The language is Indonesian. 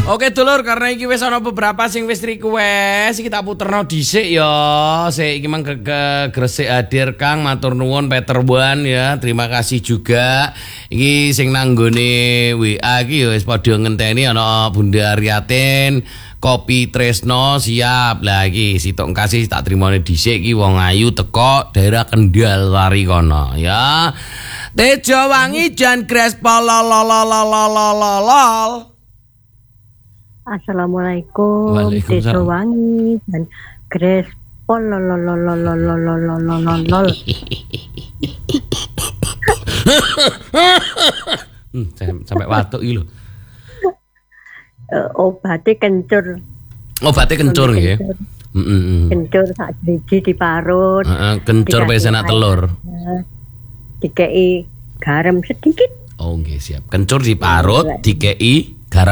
Oke dulur, karena iki wis ana beberapa sing wis request, iki tak puterno dhisik ya. Sik iki mang Gresik hadir Kang, matur nuwun Peter Wan ya. Terima kasih juga. Iki sing nanggone WA iki ya wis padha ngenteni ana Bunda Ariatin, Kopi Tresno siap. Lah iki sitok kasih tak trimone dhisik iki wong ayu teko daerah Kendal lari kono ya. Tejo wangi jan Grespol lolololololol. Assalamualaikum, Tejo wangi dan Grespol lololololololololol. Sampai watuk iki lho. Obatnya kencur. Obatnya kencur nggih. Kencur sak driji diparut. Kencur pesenak telur. Dikei garam sedikit. Oh nggih siap. Kencur diparut, dikei